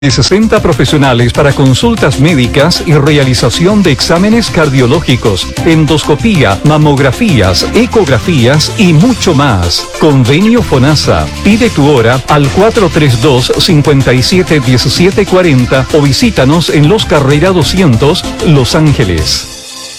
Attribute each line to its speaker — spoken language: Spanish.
Speaker 1: 60 profesionales para consultas médicas y realización de exámenes cardiológicos, endoscopía, mamografías, ecografías y mucho más. Convenio FONASA. Pide tu hora al 432-571740 o visítanos en Los Carrera 200, Los Ángeles.